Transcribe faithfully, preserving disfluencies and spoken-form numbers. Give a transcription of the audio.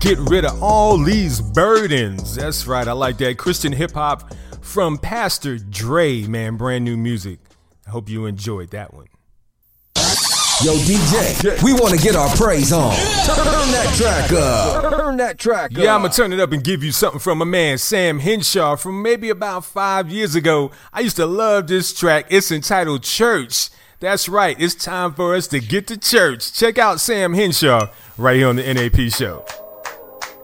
get rid of all these burdens. That's right, I like that. Christian hip hop from Pastor Dre, man, brand new music. I hope you enjoyed that one. Yo, D J, we want to get our praise on. Turn that track up. Turn that track up. Yeah, I'm going to turn it up and give you something from my man Sam Henshaw from maybe about five years ago. I used to love this track. It's entitled Church. That's right. It's time for us to get to church. Check out Sam Henshaw right here on the N A P Show.